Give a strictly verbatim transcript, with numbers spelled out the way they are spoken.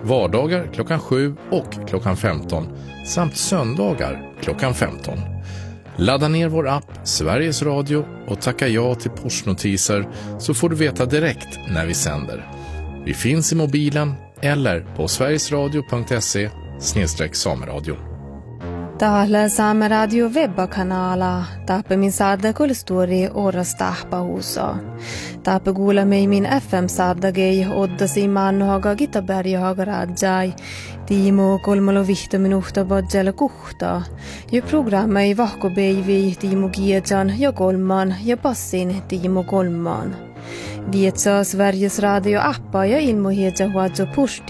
vardagar klockan sju och klockan femton samt söndagar klockan femton. Ladda ner vår app Sveriges Radio och tacka ja till pushnotiser så får du veta direkt när vi sänder. Vi finns i mobilen eller på sverigesradio punkt se snedstreck sameradio. Täällä Saamen Radio webbakanala taappe min saada kulstori oras tahpa huso. Taappe kuule mei min F M saadagei oddasi mannohaga Gitaberjahaga rajai. Tiimo kolmalo vihto minuhta bodjala kuhta. Jo programma ei vahkobeivi Tiimo Giedjan ja kolman ja passin Tiimo kolman. Vietsaa Sveriges Radio appa ja ilmohiedja huadjo push